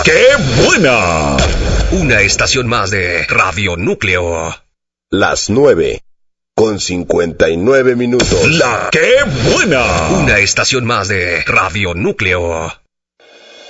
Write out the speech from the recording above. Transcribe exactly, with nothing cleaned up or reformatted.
¡Qué buena! Una estación más de Radio Núcleo. Las nueve, con cincuenta y nueve minutos. ¡La qué buena! Una estación más de Radio Núcleo.